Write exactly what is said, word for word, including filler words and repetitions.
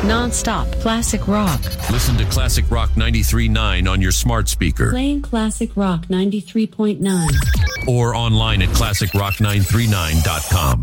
Non-stop classic rock. Listen to Classic Rock ninety-three point nine on your smart speaker. Playing Classic Rock ninety-three point nine. Or online at classic rock nine three nine dot com.